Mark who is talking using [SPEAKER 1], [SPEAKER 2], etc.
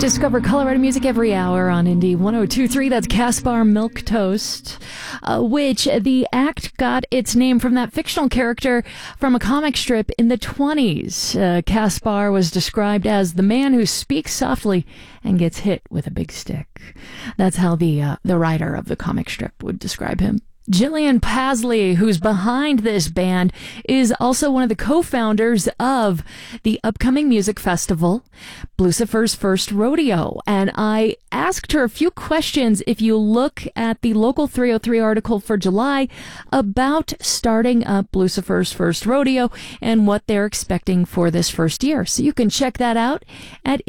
[SPEAKER 1] Discover Colorado music every hour on Indie 102.3. That's Caspar Milk Toast, which the act got its name from that fictional character from a comic strip in the 20s. Caspar was described as the man who speaks softly and gets hit with a big stick. That's how the writer of the comic strip would describe him. Jillian Pasley, who's behind this band, is also one of the co-founders of the upcoming music festival, Blucifer's First Rodeo. And I asked her a few questions, if you look at the Local 303 article for July, about starting up Blucifer's First Rodeo and what they're expecting for this first year. So you can check that out at